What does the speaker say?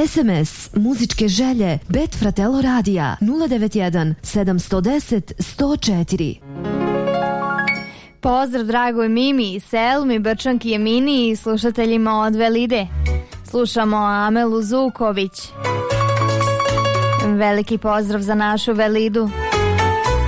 SMS muzičke želje Bet Fratello Radija 091 710 104. Pozdrav dragoj Mimi, Selmi, Brčanki Jemini i slušateljima od Velide. Slušamo Amelu Zuković. Veliki pozdrav za našu Velidu.